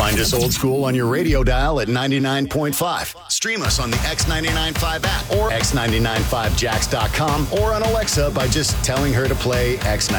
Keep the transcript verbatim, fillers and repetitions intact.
Find us old school on your radio dial at ninety-nine point five. Stream us on the X ninety-nine point five app or x nine nine five jacks dot com or on Alexa by just telling her to play X ninety-nine.